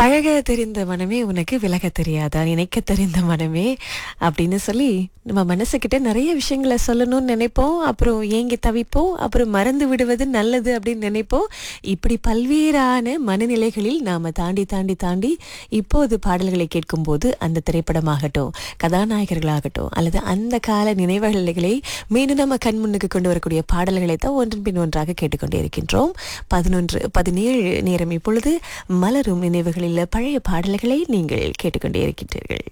பழக தெரிந்த மனமே உனக்கு விலக தெரியாதா, நினைக்க தெரிந்த மனமே அப்படின்னு சொல்லி நம்ம மனசுக்கிட்ட நிறைய விஷயங்களை சொல்லணும்னு நினைப்போம். அப்புறம் ஏங்கி தவிப்போம். அப்புறம் மறந்து விடுவது நல்லது அப்படின்னு நினைப்போம். இப்படி பல்வேறான மனநிலைகளில் நாம தாண்டி தாண்டி தாண்டி இப்போது பாடல்களை கேட்கும்போது அந்த திரைப்படமாகட்டும், கதாநாயகர்களாகட்டும், அல்லது அந்த கால நினைவுகளை மீண்டும் நம்ம கண் முன்னுக்கு கொண்டு வரக்கூடிய பாடல்களை தான் ஒன்றன் பின் ஒன்றாக கேட்டுக்கொண்டே இருக்கின்றோம். 11:17 நேரம் இப்பொழுது. மலரும் நினைவுகளில் பழைய பாடல்களை நீங்கள் கேட்டுக்கொண்டே இருக்கின்றீர்கள்.